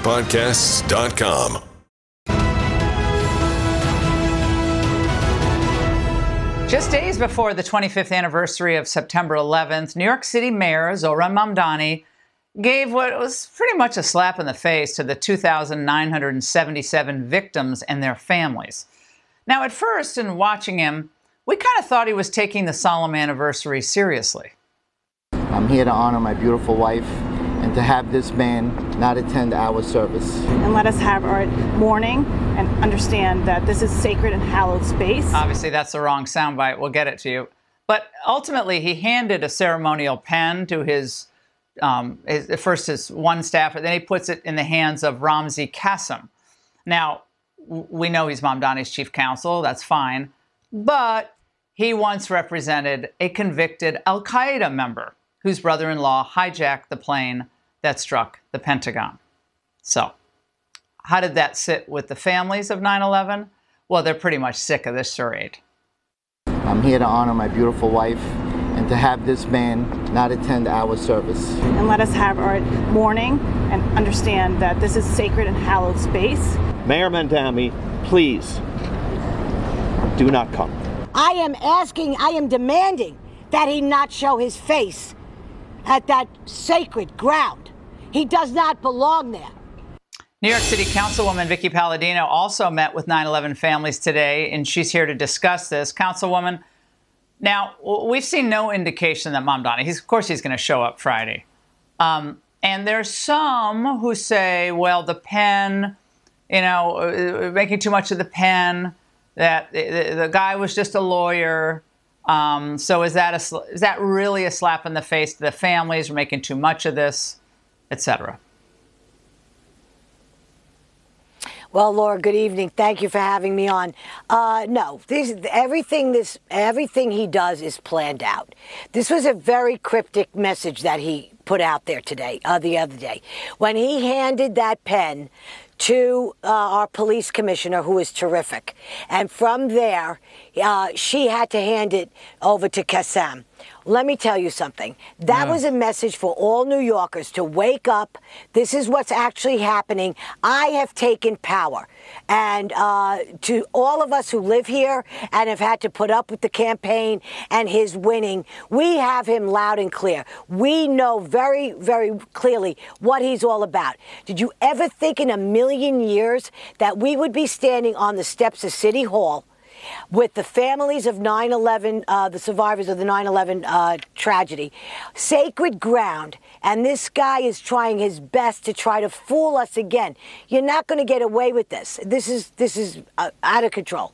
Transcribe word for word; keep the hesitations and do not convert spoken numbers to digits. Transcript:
podcasts dot com. Just days before the twenty-fifth anniversary of September eleventh, New York City Mayor Zohran Mamdani gave what was pretty much a slap in the face to the two thousand nine hundred seventy-seven victims and their families. Now, at first, in watching him, we kind of thought he was taking the solemn anniversary seriously. I'm here to honor my beautiful wife and to have this man not attend our service. And let us have our mourning and understand that this is sacred and hallowed space. Obviously, that's the wrong soundbite. We'll get it to you. But ultimately, he handed a ceremonial pen to his, um, his first his one staffer, then he puts it in the hands of Ramzi Qasem. Now, we know he's Mamdani's chief counsel. That's fine. But he once represented a convicted al-Qaeda member whose brother-in-law hijacked the plane that struck the Pentagon. So, how did that sit with the families of nine eleven? Well, they're pretty much sick of this charade. I'm here to honor my beautiful wife and to have this man not attend our service. And let us have our mourning and understand that this is sacred and hallowed space. Mayor Mamdani, please do not come. I am asking, I am demanding that he not show his face at that sacred ground. He does not belong there. New York City Councilwoman Vicky Palladino also met with nine eleven families today, and she's here to discuss this. Councilwoman, now, we've seen no indication that Mamdani, he's, of course he's going to show up Friday. Um, and there's some who say, well, the pen, you know, making too much of the pen, that the, the guy was just a lawyer. Um, so is that a, is that really a slap in the face to the families? We're making too much of this, et cetera. Well, Laura, good evening. Thank you for having me on. Uh, no, this, everything this everything he does is planned out. This was a very cryptic message that he put out there today, uh, the other day, when he handed that pen to uh, our police commissioner, who is terrific. And from there, uh, she had to hand it over to Qasem. Let me tell you something. That yeah. was a message for all New Yorkers to wake up. This is what's actually happening. I have taken power. And uh, to all of us who live here and have had to put up with the campaign and his winning, we have him loud and clear. We know very, very clearly what he's all about. Did you ever think in a million years that we would be standing on the steps of City Hall with the families of nine eleven, uh, the survivors of the nine eleven uh, tragedy, sacred ground, and this guy is trying his best to try to fool us again? You're not going to get away with this. This is this is uh, out of control.